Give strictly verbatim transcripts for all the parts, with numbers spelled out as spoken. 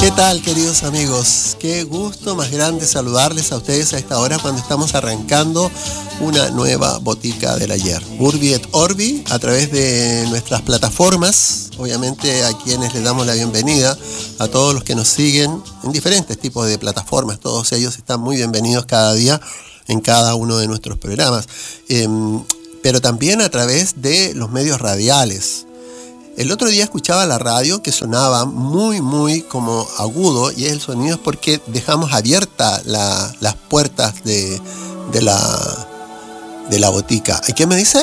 ¿Qué tal, queridos amigos? Qué gusto más grande saludarles a ustedes a esta hora cuando estamos arrancando una nueva botica del ayer. Urbi et Orbi, a través de nuestras plataformas, obviamente a quienes les damos la bienvenida, a todos los que nos siguen en diferentes tipos de plataformas, todos ellos están muy bienvenidos cada día en cada uno de nuestros programas, eh, pero también a través de los medios radiales. El otro día escuchaba la radio que sonaba muy, muy como agudo, y el sonido es porque dejamos abiertas la, las puertas de, de, la, de la botica. ¿Y qué me dice?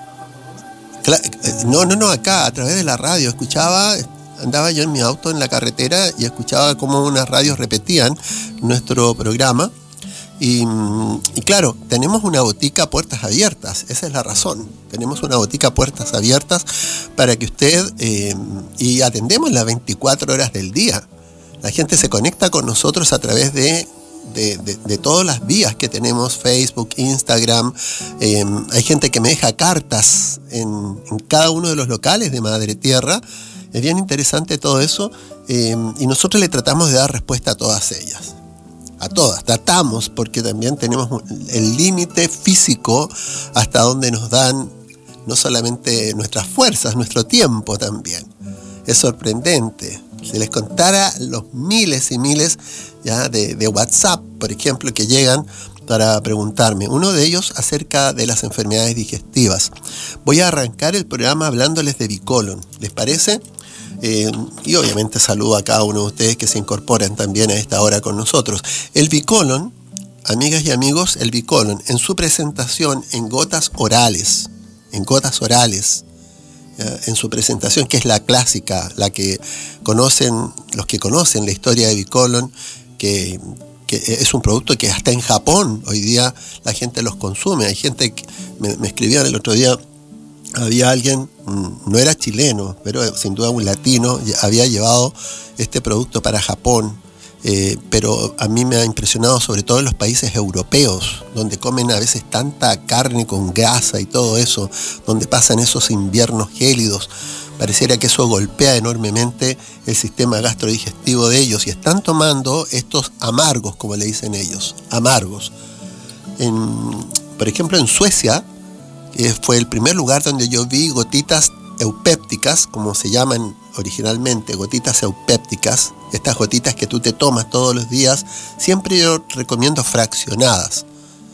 No, no, no, acá, a través de la radio. Escuchaba, andaba yo en mi auto en la carretera y escuchaba cómo unas radios repetían nuestro programa. Y, y claro, tenemos una botica a puertas abiertas, esa es la razón. Tenemos una botica a puertas abiertas para que usted, eh, y atendemos las veinticuatro horas del día. La gente se conecta con nosotros a través de, de, de, de todas las vías que tenemos, Facebook, Instagram. Eh, hay gente que me deja cartas en, en cada uno de los locales de Madre Tierra. Es bien interesante todo eso, eh, y nosotros le tratamos de dar respuesta a todas ellas. A todas, tratamos, porque también tenemos el límite físico hasta donde nos dan no solamente nuestras fuerzas, nuestro tiempo también. Es sorprendente. Si les contara los miles y miles ya de, de WhatsApp, por ejemplo, que llegan para preguntarme. Uno de ellos acerca de las enfermedades digestivas. Voy a arrancar el programa hablándoles de Bicolon. ¿Les parece? Eh, y obviamente saludo a cada uno de ustedes que se incorporan también a esta hora con nosotros. El Bicolon, amigas y amigos, el Bicolon en su presentación en gotas orales, en gotas orales, ¿ya? En su presentación, que es la clásica, la que conocen, los que conocen la historia de Bicolon, que, que es un producto que hasta en Japón hoy día la gente los consume. Hay gente que me, me escribían el otro día. Había alguien, no era chileno, pero sin duda un latino, había llevado este producto para Japón, eh, pero a mí me ha impresionado sobre todo en los países europeos, donde comen a veces tanta carne con grasa y todo eso, donde pasan esos inviernos gélidos. Pareciera que eso golpea enormemente el sistema gastrodigestivo de ellos, y están tomando estos amargos, como le dicen ellos, amargos. En, por ejemplo, en Suecia, fue el primer lugar donde yo vi gotitas eupépticas, como se llaman originalmente, gotitas eupépticas, estas gotitas que tú te tomas todos los días. Siempre yo recomiendo fraccionadas.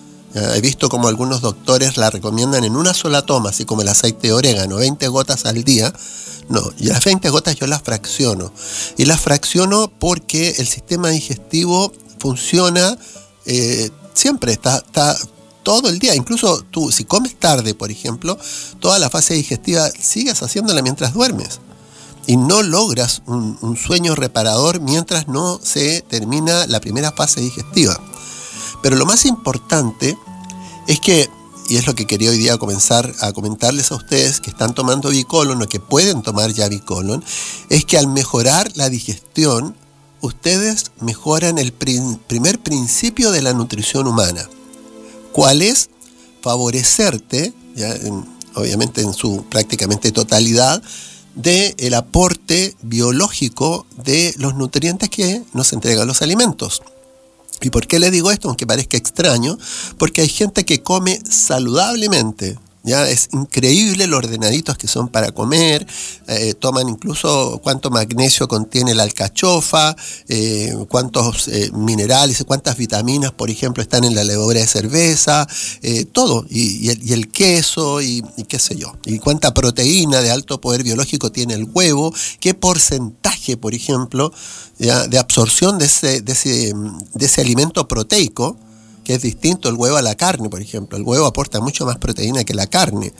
He visto como algunos doctores la recomiendan en una sola toma, así como el aceite de orégano, veinte gotas al día. No, y las veinte gotas yo las fracciono. Y las fracciono porque el sistema digestivo funciona eh, siempre, está... está todo el día. Incluso tú, si comes tarde, por ejemplo, toda la fase digestiva sigues haciéndola mientras duermes, y no logras un, un sueño reparador mientras no se termina la primera fase digestiva. Pero lo más importante es que, y es lo que quería hoy día comenzar a comentarles a ustedes que están tomando Bicolon o que pueden tomar ya Bicolon, es que al mejorar la digestión, ustedes mejoran el prim- primer principio de la nutrición humana. ¿Cuál es? Favorecerte, ya, en, obviamente en su prácticamente totalidad, del aporte biológico de los nutrientes que nos entregan los alimentos. ¿Y por qué le digo esto? Aunque parezca extraño, porque hay gente que come saludablemente. Ya es increíble lo ordenaditos que son para comer, eh, toman incluso cuánto magnesio contiene la alcachofa, eh, cuántos eh, minerales, cuántas vitaminas, por ejemplo, están en la levadura de cerveza, eh, todo, y, y, el, y el queso, y, y qué sé yo, y cuánta proteína de alto poder biológico tiene el huevo, qué porcentaje, por ejemplo, ya, de absorción de ese, de ese, de ese alimento proteico, que es distinto el huevo a la carne, por ejemplo. El huevo aporta mucho más proteína que la carne,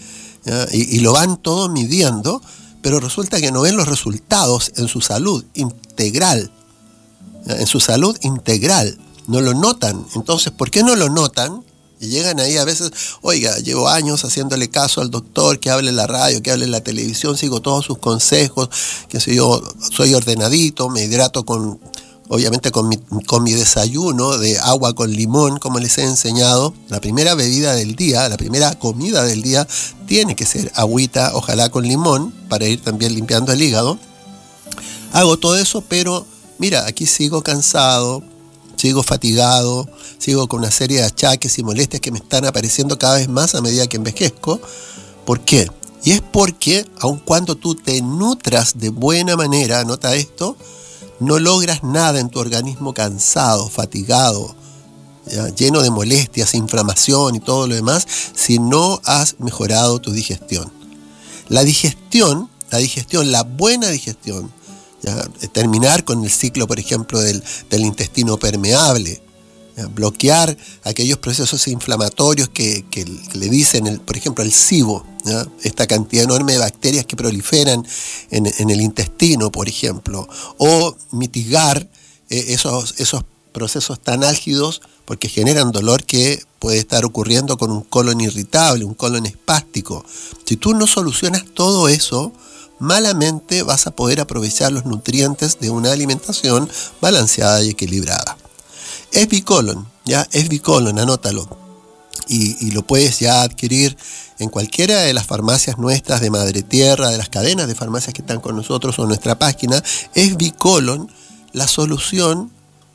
y, y lo van todo midiendo, pero resulta que no ven los resultados en su salud integral, ¿ya? En su salud integral, no lo notan. Entonces, ¿por qué no lo notan? Y llegan ahí a veces, oiga, llevo años haciéndole caso al doctor, que hable en la radio, que hable en la televisión, sigo todos sus consejos, que si yo soy ordenadito, me hidrato con... obviamente con mi, con mi desayuno de agua con limón, como les he enseñado. La primera bebida del día, la primera comida del día, tiene que ser agüita, ojalá con limón, para ir también limpiando el hígado. Hago todo eso, pero mira, aquí sigo cansado, sigo fatigado, sigo con una serie de achaques y molestias que me están apareciendo cada vez más a medida que envejezco. ¿Por qué? Y es porque, aun cuando tú te nutras de buena manera, anota esto, no logras nada en tu organismo cansado, fatigado, ¿ya? Lleno de molestias, inflamación y todo lo demás, si no has mejorado tu digestión. La digestión, la digestión, la buena digestión, ¿ya? Terminar con el ciclo, por ejemplo, del, del intestino permeable, ¿ya? Bloquear aquellos procesos inflamatorios que, que, que le dicen, el, por ejemplo, el SIBO, ¿ya? Esta cantidad enorme de bacterias que proliferan en, en el intestino, por ejemplo, o mitigar eh, esos, esos procesos tan álgidos porque generan dolor que puede estar ocurriendo con un colon irritable, un colon espástico. Si tú no solucionas todo eso, malamente vas a poder aprovechar los nutrientes de una alimentación balanceada y equilibrada. Es Bicolon, ya, es Bicolon, anótalo. Y, y lo puedes ya adquirir en cualquiera de las farmacias nuestras de Madre Tierra, de las cadenas de farmacias que están con nosotros o en nuestra página. Es Bicolon, la solución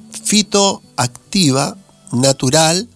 fitoactiva, natural,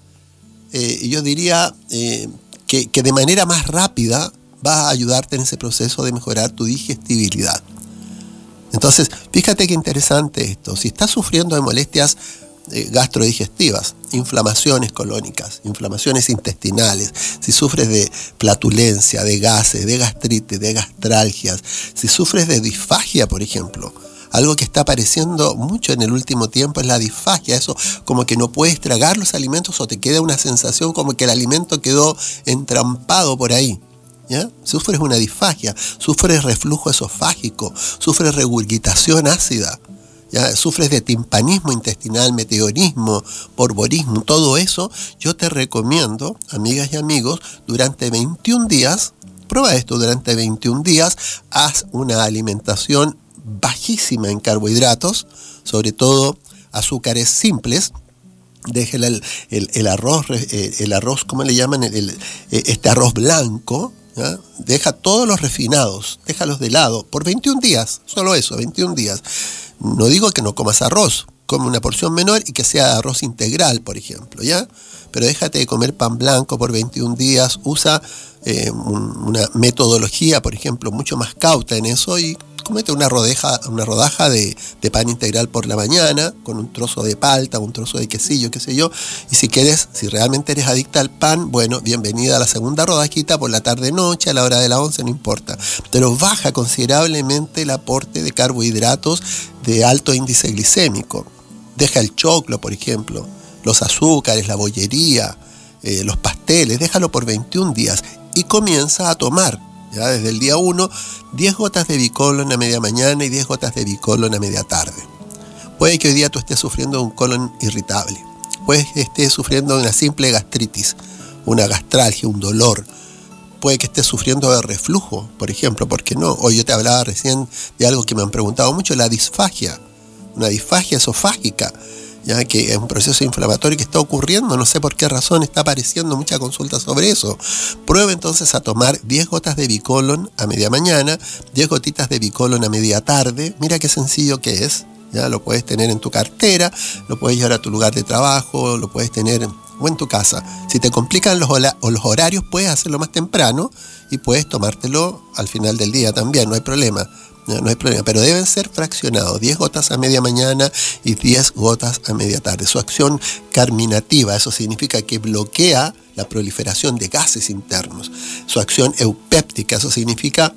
eh, yo diría eh, que, que de manera más rápida va a ayudarte en ese proceso de mejorar tu digestibilidad. Entonces, fíjate qué interesante esto. Si estás sufriendo de molestias eh, gastrodigestivas, inflamaciones colónicas, inflamaciones intestinales, si sufres de flatulencia, de gases, de gastritis, de gastralgias, si sufres de disfagia, por ejemplo, algo que está apareciendo mucho en el último tiempo es la disfagia, eso como que no puedes tragar los alimentos o te queda una sensación como que el alimento quedó entrampado por ahí. ¿Ya? Sufres una disfagia, sufres reflujo esofágico, sufres regurgitación ácida, ¿ya? Sufres de timpanismo intestinal, meteorismo, porborismo, todo eso. Yo te recomiendo, amigas y amigos, durante veintiún días, prueba esto, durante veintiún días, haz una alimentación bajísima en carbohidratos, sobre todo azúcares simples. Déjela el, el, el arroz, el arroz, ¿cómo le llaman? El, el, este arroz blanco, ¿ya? Deja todos los refinados, déjalos de lado por veintiún días, solo eso, veintiún días. No digo que no comas arroz, come una porción menor y que sea arroz integral, por ejemplo, ¿ya? Pero déjate de comer pan blanco por veintiún días, usa eh, un, una metodología, por ejemplo, mucho más cauta en eso y comete una rodaja, una rodaja de, de pan integral por la mañana, con un trozo de palta, un trozo de quesillo, qué sé yo, y si quieres, si realmente eres adicta al pan, bueno, bienvenida a la segunda rodajita por la tarde-noche, a la hora de la once, no importa, pero baja considerablemente el aporte de carbohidratos de alto índice glicémico. Deja el choclo, por ejemplo, los azúcares, la bollería, eh, los pasteles, déjalo por veintiún días y comienza a tomar, ya desde el día uno, diez gotas de Bicolon a media mañana y diez gotas de Bicolon a media tarde. Puede que hoy día tú estés sufriendo de un colon irritable, puede que estés sufriendo de una simple gastritis, una gastralgia, un dolor, puede que estés sufriendo de reflujo, por ejemplo, ¿por qué no? Hoy yo te hablaba recién de algo que me han preguntado mucho, la disfagia, una disfagia esofágica, ya que es un proceso inflamatorio que está ocurriendo, no sé por qué razón está apareciendo mucha consulta sobre eso. Prueba entonces a tomar diez gotas de Bicolon a media mañana, diez gotitas de Bicolon a media tarde, mira qué sencillo que es, ya lo puedes tener en tu cartera, lo puedes llevar a tu lugar de trabajo, lo puedes tener o en tu casa. Si te complican los, los horarios, puedes hacerlo más temprano y puedes tomártelo al final del día también, no hay problema. No, no hay problema, pero deben ser fraccionados, diez gotas a media mañana y diez gotas a media tarde. Su acción carminativa, eso significa que bloquea la proliferación de gases internos. Su acción eupéptica, eso significa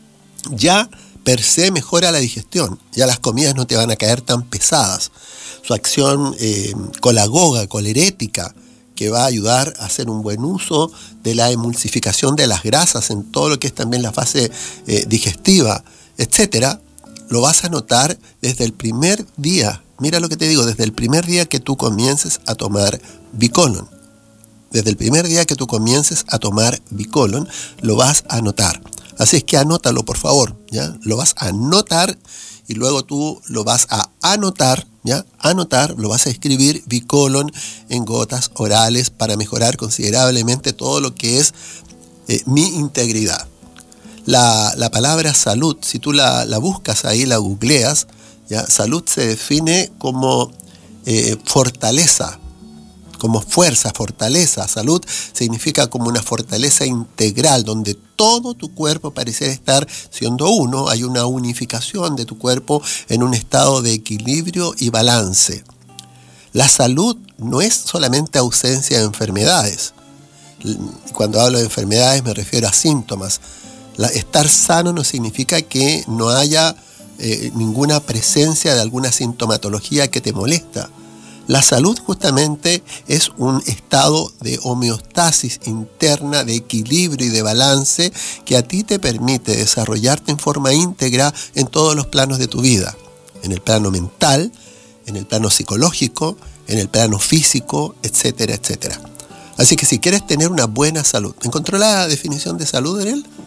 ya per se mejora la digestión, ya las comidas no te van a caer tan pesadas. Su acción eh, colagoga, colerética, que va a ayudar a hacer un buen uso de la emulsificación de las grasas en todo lo que es también la fase eh, digestiva, etcétera, lo vas a notar desde el primer día. Mira lo que te digo, desde el primer día que tú comiences a tomar Bicolon. Desde el primer día que tú comiences a tomar Bicolon, lo vas a notar. Así es que anótalo, por favor, ¿ya? Lo vas a anotar y luego tú lo vas a anotar, ¿ya? Anotar, lo vas a escribir Bicolon en gotas orales para mejorar considerablemente todo lo que es eh, mi integridad. La, la palabra salud, si tú la, la buscas ahí, la googleas, ¿ya? Salud se define como eh, fortaleza, como fuerza, fortaleza. Salud significa como una fortaleza integral, donde todo tu cuerpo pareciera estar siendo uno. Hay una unificación de tu cuerpo en un estado de equilibrio y balance. La salud no es solamente ausencia de enfermedades. Cuando hablo de enfermedades me refiero a síntomas. La, estar sano no significa que no haya eh, ninguna presencia de alguna sintomatología que te molesta. La salud justamente es un estado de homeostasis interna, de equilibrio y de balance que a ti te permite desarrollarte en forma íntegra en todos los planos de tu vida. En el plano mental, en el plano psicológico, en el plano físico, etcétera, etcétera. Así que si quieres tener una buena salud, ¿encontró la definición de salud en él?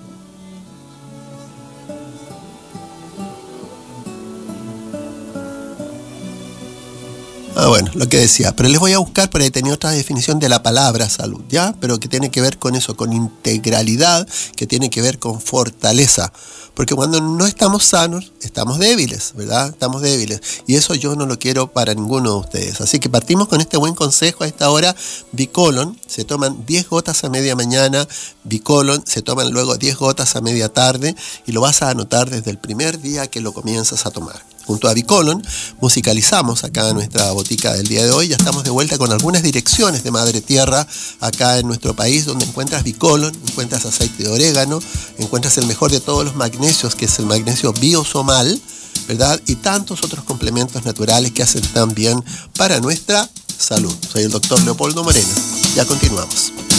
Ah, bueno, lo que decía, pero les voy a buscar, por ahí tenía otra definición de la palabra salud, ¿ya? Pero que tiene que ver con eso, con integralidad, que tiene que ver con fortaleza. Porque cuando no estamos sanos, estamos débiles, ¿verdad? Estamos débiles. Y eso yo no lo quiero para ninguno de ustedes. Así que partimos con este buen consejo a esta hora. Bicolon, se toman diez gotas a media mañana. Bicolon, se toman luego diez gotas a media tarde. Y lo vas a anotar desde el primer día que lo comienzas a tomar. Junto a Bicolon, musicalizamos acá nuestra botica del día de hoy. Ya estamos de vuelta con algunas direcciones de Madre Tierra acá en nuestro país, donde encuentras Bicolon, encuentras aceite de orégano, encuentras el mejor de todos los magnesios, que es el magnesio biosomal, ¿verdad? Y tantos otros complementos naturales que hacen tan bien para nuestra salud. Soy el doctor Leopoldo Moreno. Ya continuamos.